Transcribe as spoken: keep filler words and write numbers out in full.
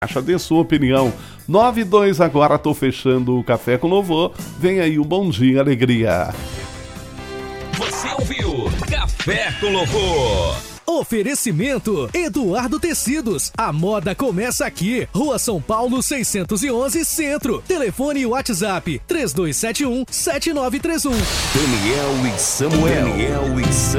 Acha de sua opinião. nove dois agora, tô fechando o Café com Louvor. Vem aí o Bom Dia Alegria. Você ouviu Café com Louvor. Oferecimento Eduardo Tecidos. A moda começa aqui. Rua São Paulo seiscentos e onze, Centro. Telefone e WhatsApp três dois sete um, sete nove três um. Daniel e Samuel. Daniel e Samuel.